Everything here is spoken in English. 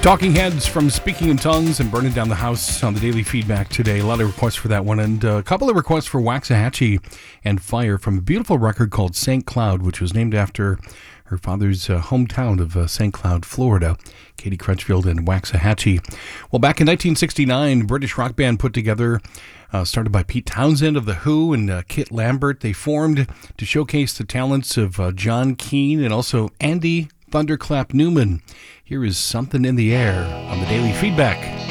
Talking Heads from Speaking in Tongues and Burning Down the House on the daily feedback today. A lot of requests for that one, and a couple of requests for Waxahachie and Fire from a beautiful record called St. Cloud, which was named after her father's hometown of St. Cloud, Florida, Katie Crutchfield and Waxahachie. Well, back in 1969, British rock band put together, started by Pete Townsend of The Who and Kit Lambert. They formed to showcase the talents of John Keane and also Andy Thunderclap Newman. Here is Something in the Air on the daily feedback.